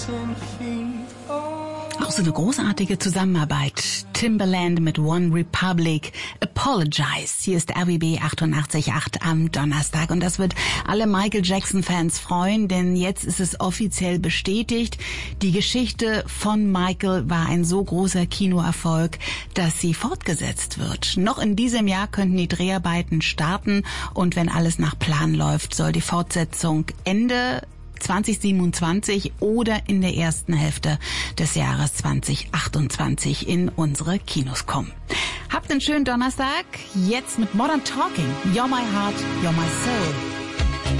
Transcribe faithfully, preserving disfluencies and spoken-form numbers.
Auch so eine großartige Zusammenarbeit. Timbaland mit One Republic, Apologize. Hier ist R W B achtundachtzig Komma acht am Donnerstag. Und das wird alle Michael Jackson-Fans freuen, denn jetzt ist es offiziell bestätigt. Die Geschichte von Michael war ein so großer Kinoerfolg, dass sie fortgesetzt wird. Noch in diesem Jahr könnten die Dreharbeiten starten. Und wenn alles nach Plan läuft, soll die Fortsetzung Ende zwanzig siebenundzwanzig oder in der ersten Hälfte des Jahres zwanzig achtundzwanzig in unsere Kinos kommen. Habt einen schönen Donnerstag. Jetzt mit Modern Talking. You're my heart, you're my soul.